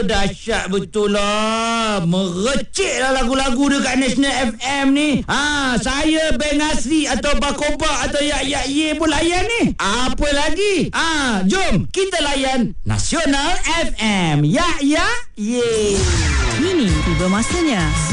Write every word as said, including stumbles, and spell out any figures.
dahsyat betul lah. Merecik lah lagu-lagu dekat National F M ni. Ha, saya Beng Asri atau Bakoba atau Yak Yak Ye pun layan ni. Apa lagi? Ha, jom kita layan Nasional F M. Yak Yak Ye. Kini tiba masanya